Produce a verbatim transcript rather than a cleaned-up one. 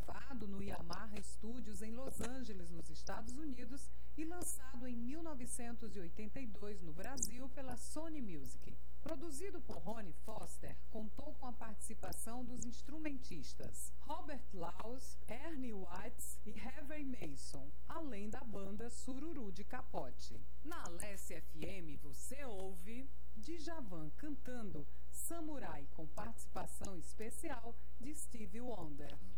gravado no Yamaha Studios em Los Angeles, nos Estados Unidos, e lançado em mil novecentos e oitenta e dois no Brasil pela Sony Music. Produzido por Ronnie Foster, contou com a participação dos instrumentistas Robert Laws, Ernie Watts e Harvey Mason, além da banda Sururu de Capote. Na Alessia F M você ouve Djavan cantando Samurai, com participação especial de Stevie Wonder.